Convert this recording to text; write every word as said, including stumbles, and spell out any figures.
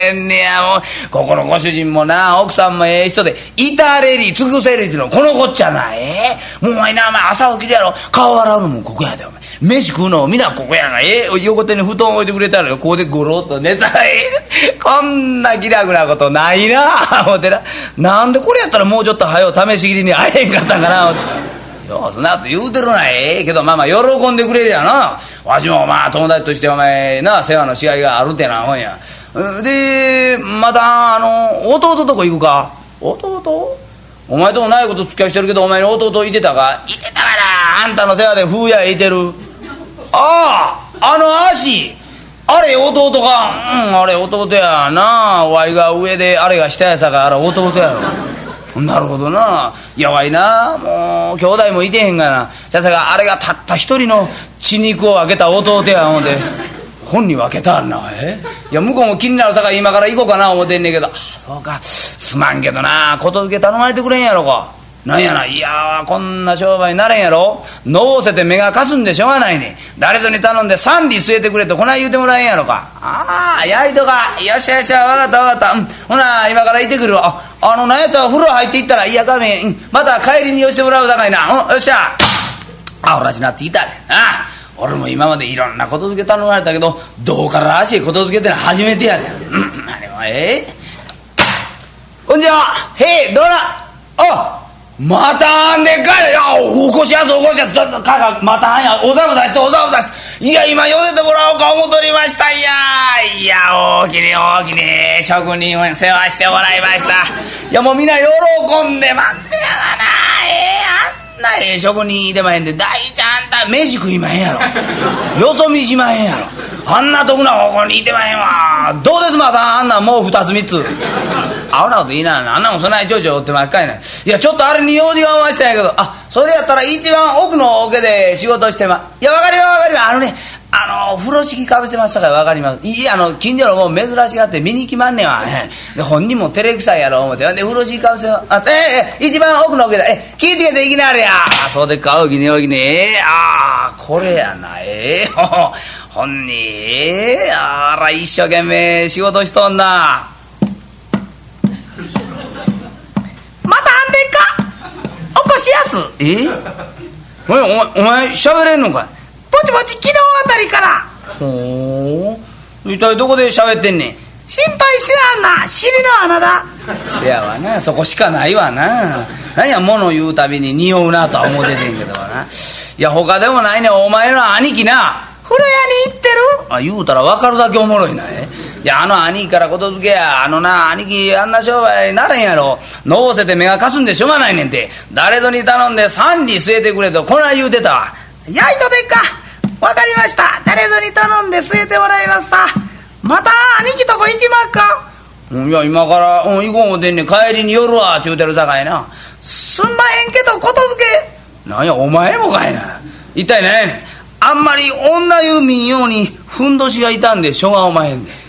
えんねや。もうここのご主人もな、奥さんもええ人で、至れり尽くせりっていうのこのこっちゃない。えー、もうお前な、お前朝起きるやろ、顔洗うのもここやで、お前飯食うのもみんなここやが、えー、横手に布団置いてくれたらよ、ここでゴロッと寝たらええ。こんな気楽なことないな思てな。なんでこれやったらもうちょっと早う試し切りに会えへんかったんかな思て。ようそんなこと言うてるな。ええけどまあまあ喜んでくれるやな。わしもまあ友達としてお前な、世話のしがいがあるってなもんや。でまたあの弟とこ行くか。弟お前ともないこと付き合いしてるけど、お前の弟いてたか。いてたから、あんたの世話で風やいてる。あああの足あれ弟か。うんあれ弟やな。わいが上であれが下やさか、あれ弟やろ。なるほどな。やわいな、もう兄弟もいてへんがな。じゃさかあれがたった一人の血肉を分けた弟や思て。本に分けたんな。えいや向こうも気になるさか今から行こうかな思てんねんけど。あそうか、すまんけどな、ことづけ頼まれてくれんやろか。なんやな、いやこんな商売になれんやろ。のぼせて目がかすんでしょうがないねん。誰ぞに頼んで三里据えてくれとこない言うてもらえんやろか。ああやいとか。よっしゃよっしゃ、分かった分かった、うん、ほな今から行ってくるわ。ああのなんやったら風呂入っていったらいやかめん、うん、また帰りに寄してもらうさかいな、うん、よっしゃ。あほらしなっていたねああ俺も今までいろんなことづけ頼まれたけど、どうから足へことづけってのは初めてやで、うん、あれもええこんにちは。へいどうだ。あまたあんでっかい。いや起こしやす起こしやす、ちょっとかかまたあんや、おざぶ出しておざぶ出して、いや今寄せてもらおうか思とりました。いやいや大きに大きに職人を世話してもらいました。いやもうみんな喜んでまんねやがな。ええあんなええ職人いてまへんで、大ちゃんだ飯食いまへんやろ、よそ見しまへんやろ、あんなとこな方向にいてまへんわ。どうですまたあんなんもう二つ三つ。あほなこと言いな、あんなもんそないちょいちょいおってまっかいな。いやちょっとあれに用事がおましたんやけど、あそれやったら一番奥の桶で仕事してま。いや分かります分かります、あのねあの風呂敷かぶせましたから分かります。いやあの近所のもう珍しがって見に来まんねんわ。で本人も照れくさいやろ思って、で風呂敷かぶせあええ一番奥の桶だ。え聞いてけていきなはれや。あそうでっか、おきねおきね。ええあこれやな。ええほんにええあら一生懸命仕事しとんな。またあんでっか起こしやす。えお前お前喋れんのかい。ぼちぼち昨日あたりから。ほう一体どこで喋ってんねん。心配しらんな、尻の穴だ。せやわな、そこしかないわな。何や物言うたびに匂うなとは思っててんけどな。いや他でもないねん、お前の兄貴な風呂屋に行ってる。あ言うたら分かるだけおもろいな。えいやあの兄貴からことづけや。あのな兄貴あんな商売なれんやろ。のぼせて目がかすんでしょうがないねんて。誰ぞに頼んで三里据えてくれとこない言うてたわ。やいとでっか、分かりました。誰ぞに頼んで据えてもらいました。また兄貴とこ行きまっか。いや今から、うん、行こう思てんねん。帰りに寄るわちゅうてるさかいな。すんまへんけどことづけ。なんやお前もかいな。一体何やねん。あんまり女湯見んようにふんどしがいたんでしょうがおまへんで。